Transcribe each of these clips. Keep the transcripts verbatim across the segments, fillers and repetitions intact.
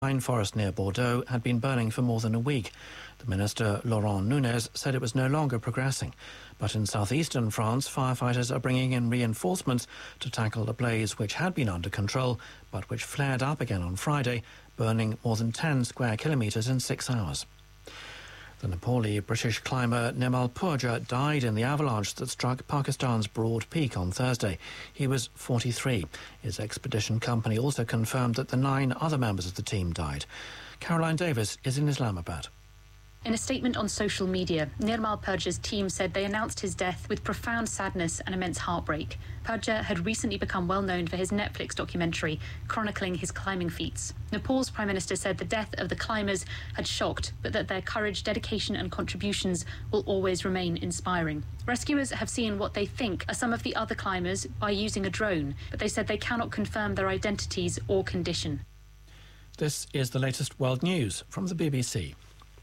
pine forest near Bordeaux had been burning for more than a week. The minister, Laurent Nunez, said it was no longer progressing. But in southeastern France, firefighters are bringing in reinforcements to tackle a blaze which had been under control, but which flared up again on Friday, burning more than ten square kilometres in six hours. The Nepali British climber Nimal Purja died in the avalanche that struck Pakistan's Broad Peak on Thursday. He was forty-three. His expedition company also confirmed that the nine other members of the team died. Caroline Davis is in Islamabad. In a statement on social media, Nirmal Purja's team said they announced his death with profound sadness and immense heartbreak. Purja had recently become well known for his Netflix documentary chronicling his climbing feats. Nepal's Prime Minister said the death of the climbers had shocked, but that their courage, dedication and contributions will always remain inspiring. Rescuers have seen what they think are some of the other climbers by using a drone, but they said they cannot confirm their identities or condition. This is the latest world news from the B B C.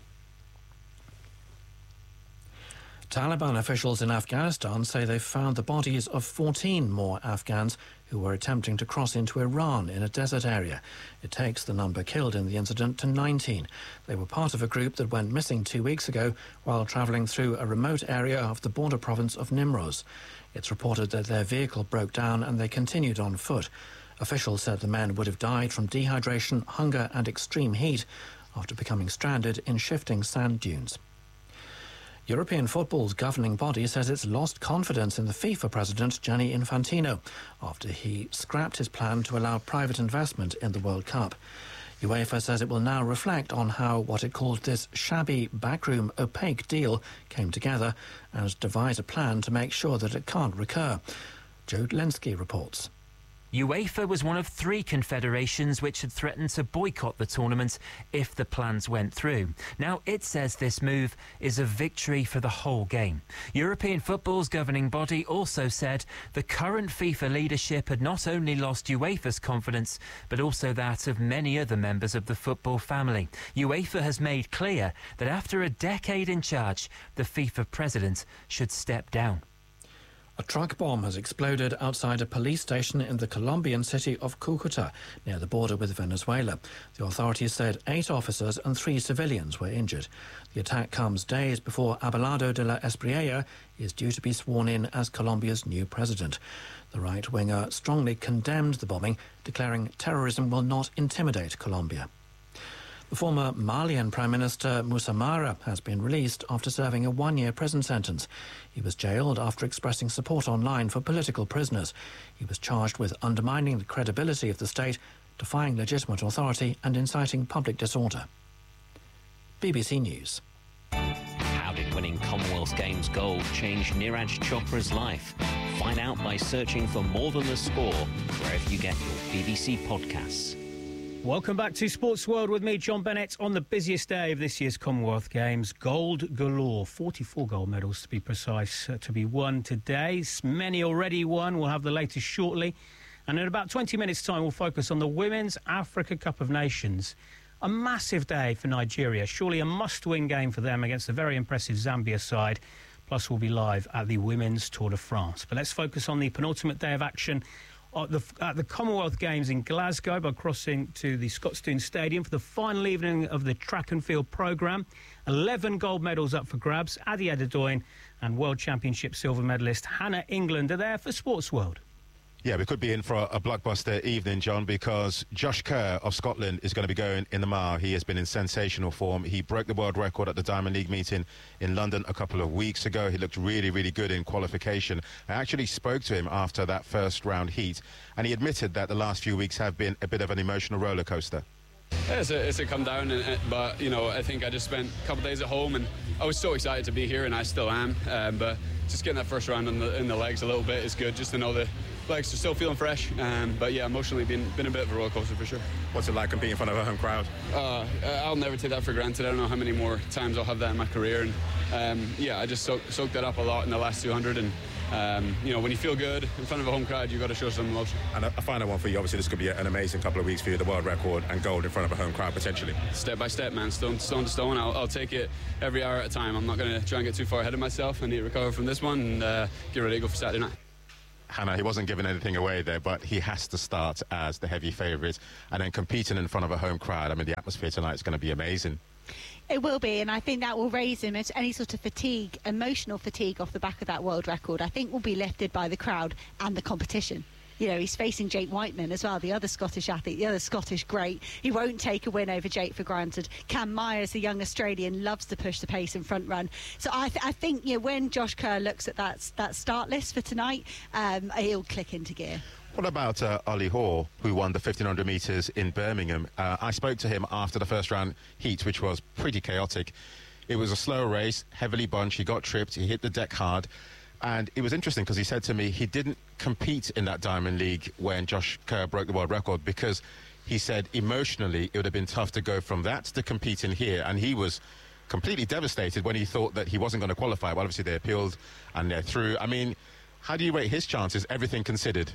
Taliban officials in Afghanistan say they've found the bodies of fourteen more Afghans who were attempting to cross into Iran in a desert area. It takes the number killed in the incident to nineteen. They were part of a group that went missing two weeks ago while travelling through a remote area of the border province of Nimroz. It's reported that their vehicle broke down and they continued on foot. Officials said the men would have died from dehydration, hunger and extreme heat after becoming stranded in shifting sand dunes. European football's governing body says it's lost confidence in the FIFA president Gianni Infantino after he scrapped his plan to allow private investment in the World Cup. UEFA says it will now reflect on how what it called this shabby, backroom, opaque deal came together and devise a plan to make sure that it can't recur. Joe Lenski reports. UEFA was one of three confederations which had threatened to boycott the tournament if the plans went through. Now it says this move is a victory for the whole game. European football's governing body also said the current FIFA leadership had not only lost UEFA's confidence but also that of many other members of the football family. UEFA has made clear that after a decade in charge, the FIFA president should step down. A truck bomb has exploded outside a police station in the Colombian city of Cúcuta, near the border with Venezuela. The authorities said eight officers and three civilians were injured. The attack comes days before Abelardo de la Espriella is due to be sworn in as Colombia's new president. The right-winger strongly condemned the bombing, declaring terrorism will not intimidate Colombia. The former Malian Prime Minister Moussa Mara has been released after serving a one-year prison sentence. He was jailed after expressing support online for political prisoners. He was charged with undermining the credibility of the state, defying legitimate authority and inciting public disorder. B B C News. How did winning Commonwealth Games gold change Neeraj Chopra's life? Find out by searching for More Than the Score wherever you get your B B C podcasts. Welcome back to Sports World with me, John Bennett, on the busiest day of this year's Commonwealth Games. Gold galore, forty-four gold medals to be precise, uh, to be won today. Many already won. We'll have the latest shortly. And in about twenty minutes' time, we'll focus on the Women's Africa Cup of Nations. A massive day for Nigeria, surely a must-win game for them against the very impressive Zambia side. Plus, we'll be live at the Women's Tour de France. But let's focus on the penultimate day of action At the, at the Commonwealth Games in Glasgow by crossing to the Scotstoun Stadium for the final evening of the track and field programme. eleven gold medals up for grabs. Adi Adedoyin and World Championship silver medalist Hannah England are there for Sports World. Yeah, we could be in for a, a blockbuster evening, John, because Josh Kerr of Scotland is going to be going in the mile. He has been in sensational form. He broke the world record at the Diamond League meeting in London a couple of weeks ago. He looked really, really good in qualification. I actually spoke to him after that first round heat, and he admitted that the last few weeks have been a bit of an emotional roller coaster. Yeah, it's, a, it's a come down, and, but you know, I think I just spent a couple of days at home, and I was so excited to be here, and I still am. Um, but just getting that first round in the, in the legs a little bit is good, just to know the legs are still feeling fresh. Um, but yeah, emotionally been been a bit of a roller coaster for sure. What's it like competing in front of a home crowd? Uh, I'll never take that for granted. I don't know how many more times I'll have that in my career, and um, yeah, I just soaked, soaked that up a lot in the last two hundred, and Um, you know, when you feel good in front of a home crowd, you've got to show some emotion. And a, a final one for you, obviously this could be an amazing couple of weeks for you, the world record and gold in front of a home crowd potentially. Step by step, man, stone, stone to stone. I'll, I'll take it every hour at a time. I'm not going to try and get too far ahead of myself. I need to recover from this one and uh, get ready to go for Saturday night. Hannah, he wasn't giving anything away there, but he has to start as the heavy favourite and then competing in front of a home crowd. I mean, the atmosphere tonight is going to be amazing. It will be, and I think that will raise him. Any sort of fatigue, emotional fatigue off the back of that world record, I think will be lifted by the crowd and the competition. You know, he's facing Jake Whiteman as well, the other Scottish athlete, the other Scottish great. He won't take a win over Jake for granted. Cam Myers, the young Australian, loves to push the pace and front run. So I, th- I think, you know, when Josh Kerr looks at that, that start list for tonight, um, he'll click into gear. What about uh, Ollie Hoare, who won the fifteen hundred metres in Birmingham? Uh, I spoke to him after the first round heat, which was pretty chaotic. It was a slow race, heavily bunched. He got tripped. He hit the deck hard. And it was interesting because he said to me he didn't compete in that Diamond League when Josh Kerr broke the world record because he said emotionally it would have been tough to go from that to competing here. And he was completely devastated when he thought that he wasn't going to qualify. Well, obviously they appealed and they're through. I mean, how do you rate his chances, everything considered?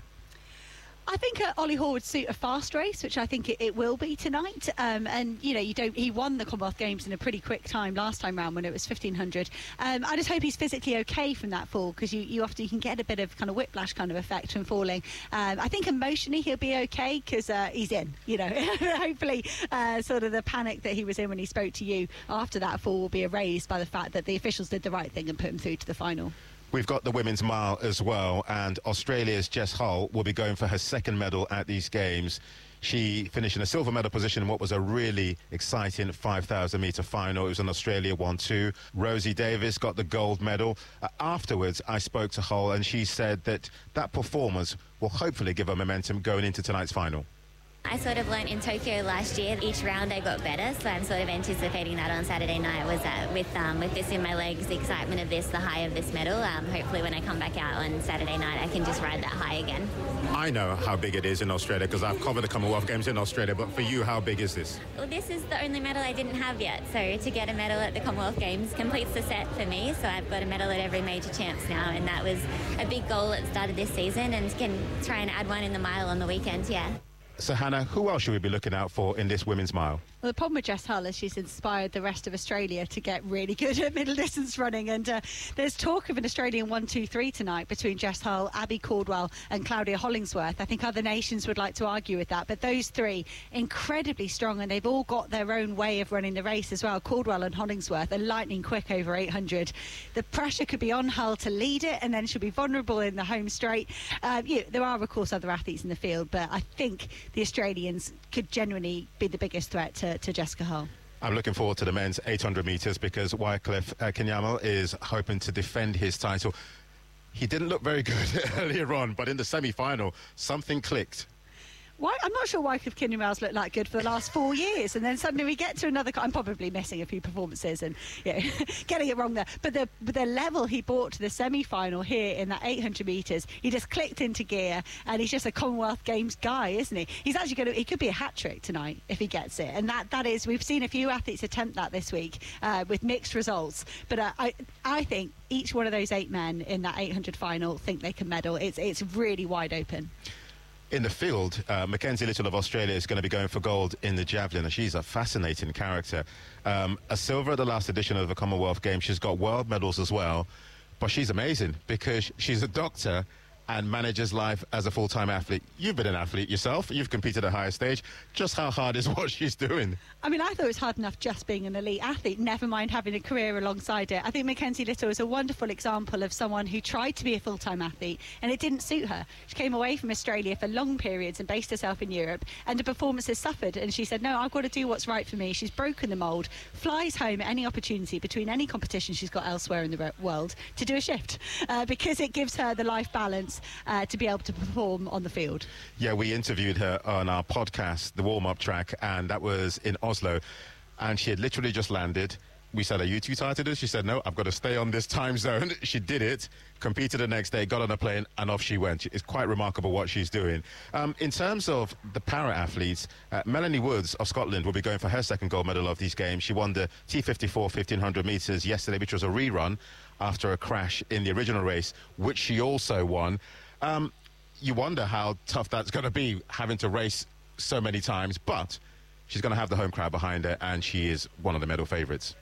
I think uh, Ollie Hoare would suit a fast race, which I think it, it will be tonight. Um, and, you know, you don't. He won the Commonwealth Games in a pretty quick time last time round when it was fifteen hundred. Um, I just hope he's physically okay from that fall because you, you often you can get a bit of kind of whiplash kind of effect from falling. Um, I think emotionally he'll be okay because uh, he's in, you know. Hopefully uh, sort of the panic that he was in when he spoke to you after that fall will be erased by the fact that the officials did the right thing and put him through to the final. We've got the women's mile as well, and Australia's Jess Hull will be going for her second medal at these games. She finished in a silver medal position in what was a really exciting five thousand metre final. It was an Australia one two. Rosie Davis got the gold medal. Uh, afterwards, I spoke to Hull, and she said that that performance will hopefully give her momentum going into tonight's final. I sort of learnt in Tokyo last year, each round I got better, so I'm sort of anticipating that on Saturday night was uh, with um, with this in my legs, the excitement of this, the high of this medal. Um, hopefully when I come back out on Saturday night I can just ride that high again. I know how big it is in Australia because I've covered the Commonwealth Games in Australia, but for you, how big is this? Well, this is the only medal I didn't have yet, so to get a medal at the Commonwealth Games completes the set for me, so I've got a medal at every major champs now, and that was a big goal at the start of this season, and can try and add one in the mile on the weekend, yeah. So, Hannah, who else should we be looking out for in this women's mile? Well, the problem with Jess Hull is she's inspired the rest of Australia to get really good at middle distance running, and uh, there's talk of an Australian one two three tonight between Jess Hull, Abby Caldwell and Claudia Hollingsworth. I think other nations would like to argue with that, but those three, incredibly strong, and they've all got their own way of running the race as well. Caldwell and Hollingsworth are lightning quick over eight hundred. The pressure could be on Hull to lead it, and then she'll be vulnerable in the home straight. Uh, yeah, there are, of course, other athletes in the field, but I think the Australians could genuinely be the biggest threat to, to Jessica Hull. I'm looking forward to the men's eight hundred metres because Wycliffe uh, Kenyama is hoping to defend his title. He didn't look very good earlier on, but in the semi-final, something clicked. Why, I'm not sure Wycliffe Kenyama's looked that good for the last four years, and then suddenly we get to another. I'm probably missing a few performances and you know, getting it wrong there. But the but the level he brought to the semi-final here in that eight hundred metres, he just clicked into gear, and he's just a Commonwealth Games guy, isn't he? He's actually going to. He could be a hat trick tonight if he gets it, and that that is. We've seen a few athletes attempt that this week uh, with mixed results, but uh, I I think each one of those eight men in that eight hundred final think they can medal. It's it's really wide open. In the field, uh, Mackenzie Little of Australia is going to be going for gold in the javelin, and she's a fascinating character. Um, a silver at the last edition of the Commonwealth Games. She's got world medals as well, but she's amazing because she's a doctor and manages life as a full-time athlete. You've been an athlete yourself. You've competed at a higher stage. Just how hard is what she's doing? I mean, I thought it was hard enough just being an elite athlete, never mind having a career alongside it. I think Mackenzie Little is a wonderful example of someone who tried to be a full-time athlete and it didn't suit her. She came away from Australia for long periods and based herself in Europe, and her performances suffered, and she said, no, I've got to do what's right for me. She's broken the mould, flies home at any opportunity between any competition she's got elsewhere in the world to do a shift uh, because it gives her the life balance uh, to be able to perform on the field. Yeah, we interviewed her on our podcast, The Warm-Up Track, and that was in Oslo, and she had literally just landed. We said, are you too tired to do this? She said, no, I've got to stay on this time zone. She did it, competed the next day, got on a plane, and off she went. It's quite remarkable what she's doing. Um, in terms of the para-athletes, uh, Melanie Woods of Scotland will be going for her second gold medal of these games. She won the T fifty-four fifteen hundred metres yesterday, which was a rerun after a crash in the original race, which she also won. Um, you wonder how tough that's going to be, having to race so many times, but she's going to have the home crowd behind her, and she is one of the medal favourites.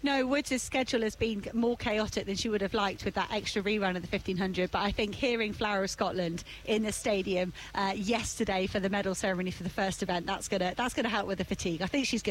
No, Woods' schedule has been more chaotic than she would have liked with that extra rerun of the fifteen hundred, but I think hearing Flower of Scotland in the stadium uh, yesterday for the medal ceremony for the first event, that's going to that's going to help with the fatigue. I think she's good.